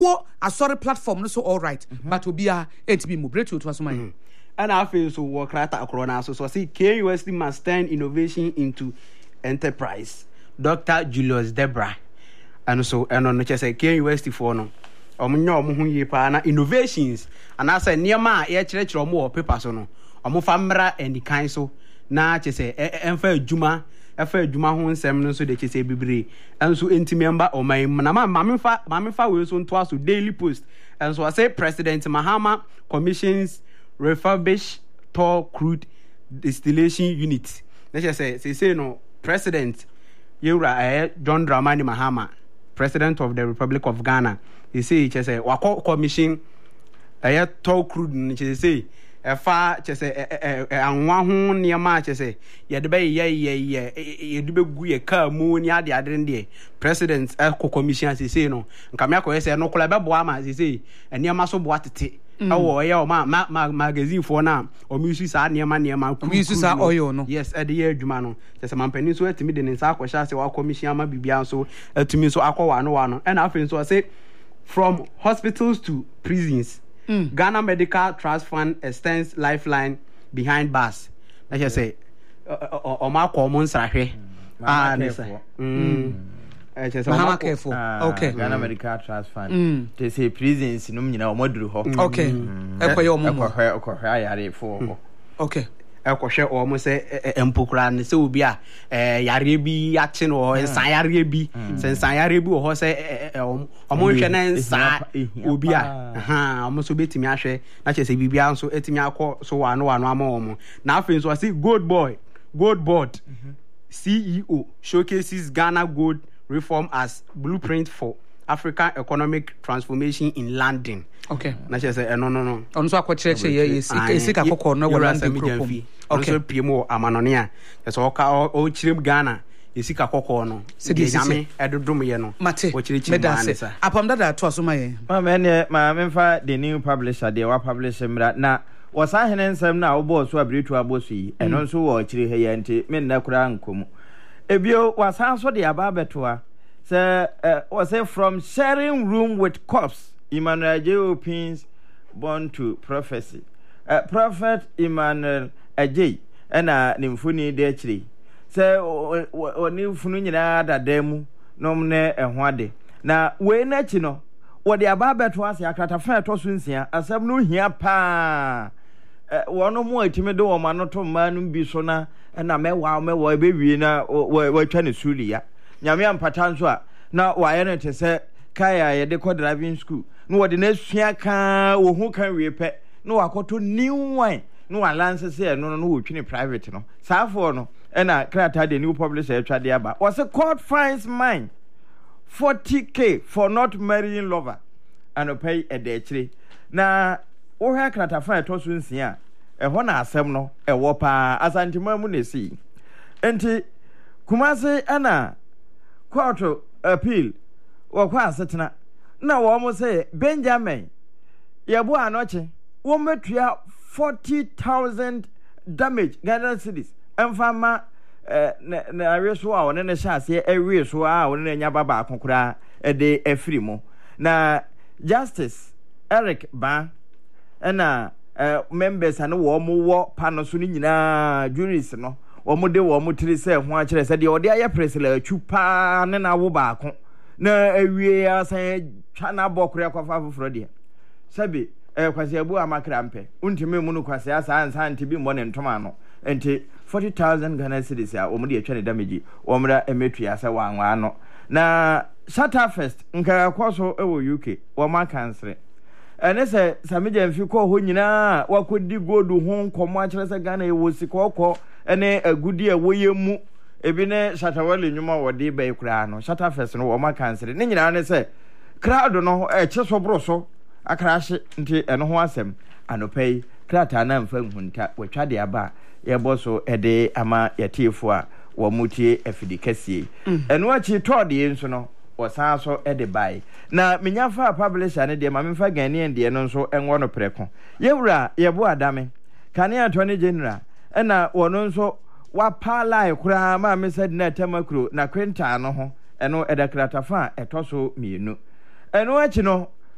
What a sorry platform, no so all right, but will be a be moderate to us. And I feel so work right across. So see, KUST must turn innovation into enterprise. Dr. Julius Debra, and so and on the chest KUST for no. Innovations, and I say near my air church or more papers on. Famra and the kind so na say Juma. After Juma hon seminar so they say bibre and so inti member or my mamifa will soon twice to Daily Post and so I say President Mahama commissions refurbish tall crude distillation unit. Let's just say no President Yura John Dramani Mahama, President of the Republic of Ghana. He say wako commission tall crude say fa chese anwa ho niama chese ye de be ye de be gu ye ka mu ni ade de president commission say no nka me akoye say no kola be boa ma say niama so boa tete awo ye o ma magazine for na o mi su sa niama mi su sa oil no yes e de ye adwuma no chese mampani so atimi de nsa akosha say wa commission ma bibia so atimi so akwa no and afen so say from hospitals to prisons. Ghana Medical Trust Fund extends lifeline behind bars. Like I say, Oma common sahwe. Mahama careful. Okay. Ghana Medical Trust Fund. They say prisons no nyina omoduru ho. Okay. Ekoye omo. Okay. Ekwohwe omo se empokura ne se obi a yare bi ache no ensan yare bi se ensan yare bi ho se omo hwe na ensan obi a omo so betimi ahwe na che se bibia so etimi akọ so wano ama omo na afen so say gold board CEO showcases Ghana gold reform as blueprint for African economic transformation in London. Okay. Na che say no. On so akwacheche ye esika kokor no London group. Okay. So PMO amanone a so o chirem Ghana esika kokor no. Se nyame edodom ye no. Mate. O chirechim Ghana. Apam dada to asoma ye. Ma memfa the new publisher they wa publish mra na wasa hene nsem na obo so abretu aboso yi eno nso wo chire he ye nti me nna kura nkomu. Ebio wasa so de aba betoa. Was from sharing room with cops, Emmanuel J. Pins born to prophecy. Prophet Emmanuel Ajay and Nimfuni Dechri. Say, or Nimfuni da demu, nomne and wade. Now, we netino, what the ababet was Yakata fair tosunsia, as some new here pa. One more timido or manoto manum bisona, and a mewa baby na we're trying to sulia. Nyame ampatanso a na waye no te se kaya ye de ko driving school no wode na sua ka wo hu kan wie pe no wakoto new wine no alance se no wo twini private no saafo no na krata the new publisher atwade aba was a court fines mine 40k for not marrying lover and pay a de chire na wo ha krata fine to so nsia ho na asem no wo pa asantima mu na si enti Kumasi ana court appeal wakwa asetena na wo mo say Benjamin yebo anoche wo metua 40,000 damage Ghana cedis emfama na aweso a wona ne hyase aweso a wona na nya baba akokora de afiri mo na Justice Eric Ba na members ane wo mo wo pano so ni nyina juries no wo de wo mo tiri se ho a kire se de ode aye presela atwu pa ne na wo ba ko na awie asan twa na bokure kwafa foforo de sabi kwase abu amakra mpe untime mu no kwase asa ansa ntibi mo ne ntoma no enti 40,000 Ghana cedis a wo mo de atwa ne damage wo mra emetu ya se wanwa no na Shatterfest nka kwaso e wo UK wo ma kansre ene se samija mfi ko ho nyina wakodi godu ho nkomo a kire se Ghana e wo sikoko ene agudi a woyemu ebi ne Shatawale nyuma wode be kura no Shatterfest no wo ma kansere ne nyina ne se crowd no che so broso akrahye nti eno ho asem anopei krata na mfa nhunta watwade aba ye boso ede ama yatifo a wo mutie afidikasie eno achi tode nso no wosan so ede bai na menyafa publisher ne de ma memfa Ghanaian de no nso enwo no preko yewura yebo adame kane Attorney General ena wono nso wapa lai kura ma me said na tamakro na kwenta no ho eno edakratafa etoso mienu eno achi no